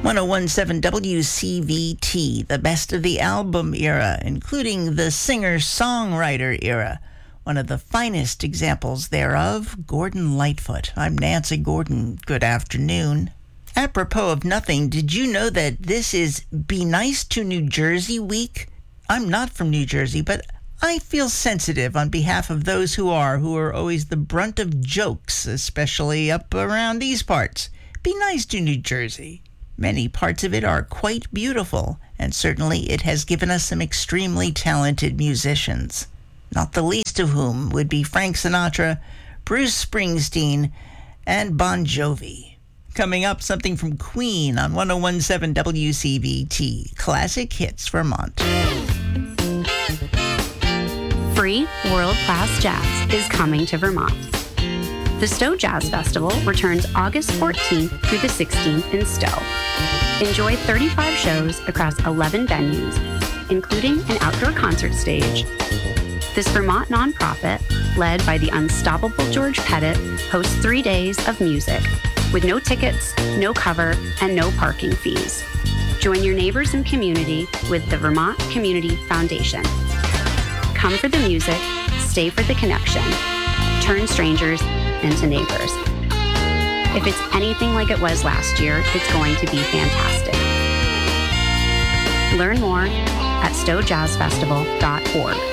1017 WCVT, the best of the album era, including the singer-songwriter era. One of the finest examples thereof, Gordon Lightfoot. I'm Nancy Gordon. Good afternoon. Apropos of nothing, did you know that this is Be Nice to New Jersey week? I'm not from New Jersey, but I feel sensitive on behalf of those who are always the brunt of jokes, especially up around these parts. Be nice to New Jersey. Many parts of it are quite beautiful, and certainly it has given us some extremely talented musicians, not the least of whom would be Frank Sinatra, Bruce Springsteen, and Bon Jovi. Coming up, something from Queen on 1017 WCVT, Classic Hits Vermont. Free world-class jazz is coming to Vermont. The Stowe Jazz Festival returns August 14th through the 16th in Stowe. Enjoy 35 shows across 11 venues, including an outdoor concert stage. This Vermont nonprofit, led by the unstoppable George Pettit, hosts 3 days of music, with no tickets, no cover, and no parking fees. Join your neighbors and community with the Vermont Community Foundation. Come for the music, stay for the connection. Turn strangers into neighbors. If it's anything like it was last year, it's going to be fantastic. Learn more at stowejazzfestival.org.